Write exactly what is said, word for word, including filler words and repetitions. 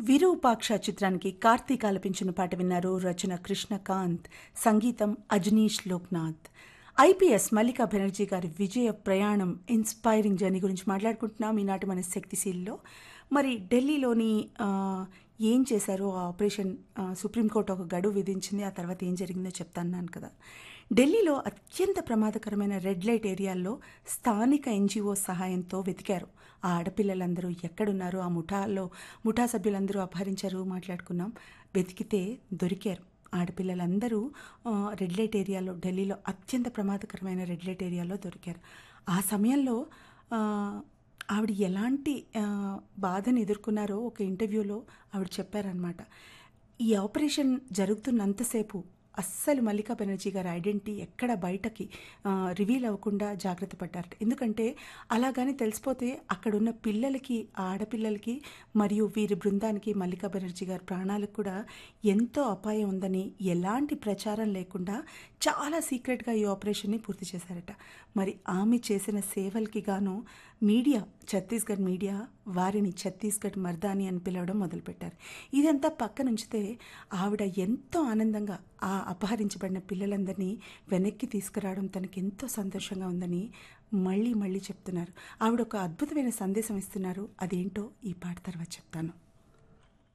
విరూపాక్ష చిత్రానికి కార్తీక్ ఆలపించిన పాట విన్నారు. రచన కృష్ణకాంత్, సంగీతం అజనీష్ లోక్నాథ్. ఐపీఎస్ మల్లికా బెనర్జీ గారి విజయ ప్రయాణం, ఇన్స్పైరింగ్ జర్నీ గురించి మాట్లాడుకుంటున్నాం ఈనాటి మన శక్తిశీల్లో. మరి ఢిల్లీలోని ఆ, ఏం చేశారో ఆ ఆపరేషన్, ఆ, సుప్రీంకోర్టు ఒక గడువు విధించింది. ఆ తర్వాత ఏం జరిగిందో చెప్తాన్నాను కదా. ఢిల్లీలో అత్యంత ప్రమాదకరమైన రెడ్ లైట్ ఏరియాల్లో స్థానిక ఎన్జిఓ సహాయంతో వెతికారు. ఆ ఆడపిల్లలందరూ ఎక్కడున్నారు, ఆ ముఠాల్లో ముఠా సభ్యులందరూ అపహరించారు, మాట్లాడుకున్నాం. వెతికితే దొరికారు. ఆడపిల్లలందరూ ఆ, రెడ్ లైట్ ఏరియాలో, ఢిల్లీలో అత్యంత ప్రమాదకరమైన రెడ్ లైట్ ఏరియాలో దొరికారు. ఆ సమయంలో ఆ, ఆవిడ ఎలాంటి ఆ, బాధను ఎదుర్కొన్నారో ఒక ఇంటర్వ్యూలో ఆవిడ చెప్పారనమాట. ఈ ఆపరేషన్ జరుగుతున్నంతసేపు అస్సలు మల్లికా బెనర్జీ గారి ఐడెంటిటీ ఎక్కడ బయటకి రివీల్ అవ్వకుండా జాగ్రత్త పడ్డారట. ఎందుకంటే అలాగని తెలిసిపోతే అక్కడున్న పిల్లలకి, ఆ ఆడపిల్లలకి మరియు వీరి బృందానికి, మల్లికా బెనర్జీ గారి ప్రాణాలకు కూడా ఎంతో అపాయం ఉందని ఎలాంటి ప్రచారం లేకుండా చాలా సీక్రెట్గా ఈ ఆపరేషన్ని పూర్తి చేశారట. మరి ఆమె చేసిన సేవలకి గాను మీడియా, ఛత్తీస్గఢ్ మీడియా వారిని ఛత్తీస్గఢ్ మర్దాని అని పిలవడం మొదలుపెట్టారు. ఇదంతా పక్కనుంచితే ఆవిడ ఎంతో ఆనందంగా ఆ అపహరించబడిన పిల్లలందరినీ వెనక్కి తీసుకురావడం తనకి ఎంతో సంతోషంగా ఉందని మళ్ళీ మళ్ళీ చెప్తున్నారు. ఆవిడ ఒక అద్భుతమైన సందేశం ఇస్తున్నారు. అదేంటో ఈ పాట తర్వాత చెప్తాను.